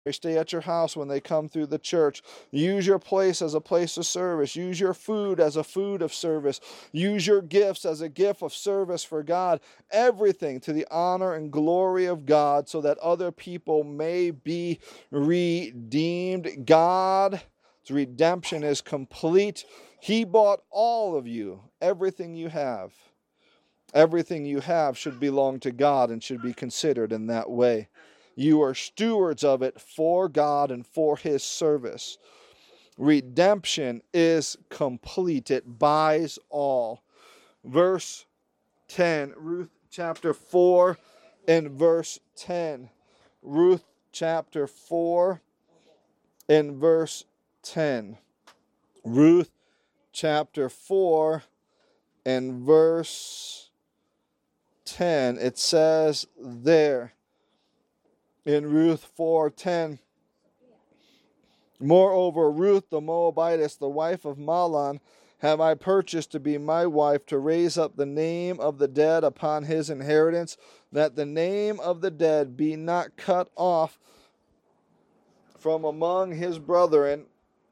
They stay at your house when they come through the church. Use your place as a place of service. Use your food as a food of service. Use your gifts as a gift of service for God. Everything to the honor and glory of God so that other people may be redeemed. God's redemption is complete. He bought all of you, everything you have. Everything you have should belong to God and should be considered in that way. You are stewards of it for God and for His service. Redemption is complete. It buys all. Verse 10, Ruth chapter 4 and verse 10. Ruth chapter 4 and verse 10. Ruth chapter 4 and verse 10. It says there, in Ruth 4:10, moreover, Ruth the Moabitess, the wife of Mahlon, have I purchased to be my wife, to raise up the name of the dead upon his inheritance, that the name of the dead be not cut off from among his brethren.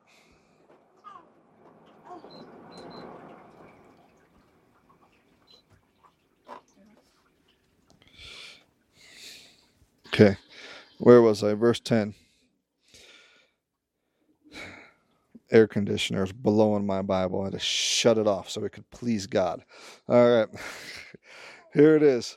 Okay, where was I? Verse 10. Air conditioner is blowing my Bible. I had to shut it off so it could please God. All right. Here it is.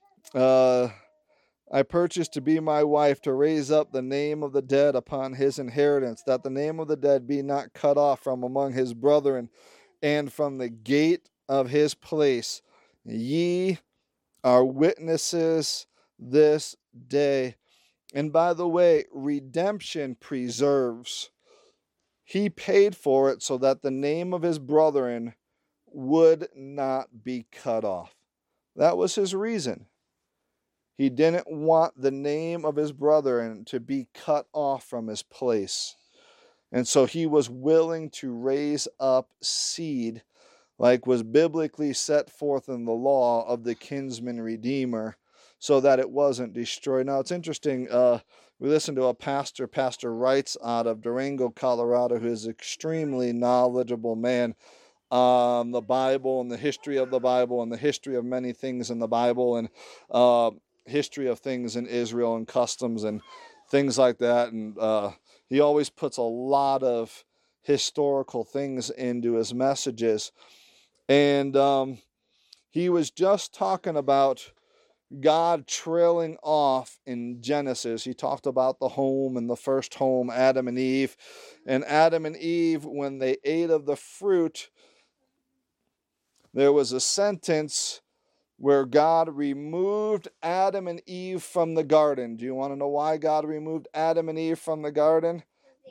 I purchased to be my wife, to raise up the name of the dead upon his inheritance, that the name of the dead be not cut off from among his brethren, and from the gate of his place. Ye are witnesses this day. And by the way, redemption preserves. He paid for it so that the name of his brethren would not be cut off. That was his reason. He didn't want the name of his brethren to be cut off from his place. And so he was willing to raise up seed, like was biblically set forth in the law, of the kinsman redeemer, so that it wasn't destroyed. Now, it's interesting. We listened to a pastor, Pastor Wrights, out of Durango, Colorado, who is an extremely knowledgeable man on the Bible and the history of the Bible and the history of many things in the Bible, and history of things in Israel and customs and things like that. And he always puts a lot of historical things into his messages. And he was just talking about God trailing off in Genesis. He talked about the home and the first home, Adam and Eve. And Adam and Eve, when they ate of the fruit, there was a sentence where God removed Adam and Eve from the garden. Do you want to know why God removed Adam and Eve from the garden?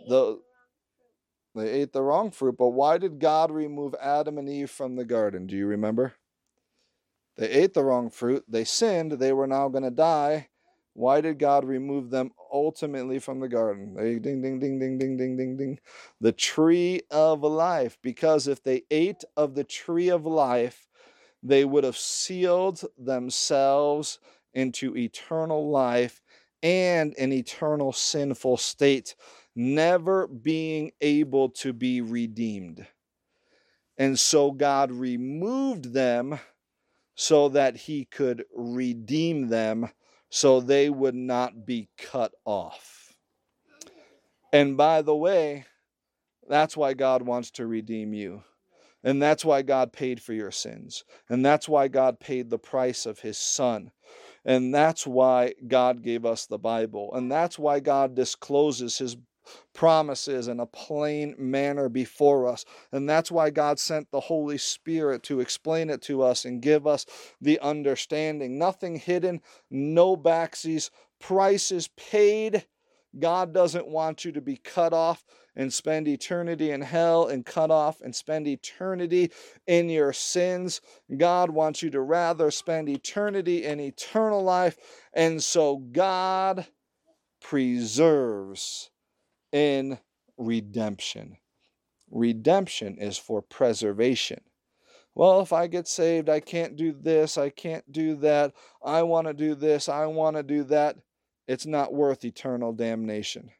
They ate the wrong fruit, but why did God remove Adam and Eve from the garden? Do you remember? They ate the wrong fruit. They sinned. They were now going to die. Why did God remove them ultimately from the garden? Ding, ding, ding, ding, ding, ding, ding, ding. The tree of life. Because if they ate of the tree of life, they would have sealed themselves into eternal life and an eternal sinful state, never being able to be redeemed. And so God removed them so that he could redeem them, so they would not be cut off. And by the way, that's why God wants to redeem you. And that's why God paid for your sins. And that's why God paid the price of his Son. And that's why God gave us the Bible. And that's why God discloses his promises in a plain manner before us. And that's why God sent the Holy Spirit to explain it to us and give us the understanding. Nothing hidden, no backsies, prices paid. God doesn't want you to be cut off and spend eternity in hell and cut off and spend eternity in your sins. God wants you to rather spend eternity in eternal life. And so God preserves in redemption. Redemption is for preservation. Well, if I get saved, I can't do this, I can't do that, I want to do this, I want to do that. it's not worth eternal damnation.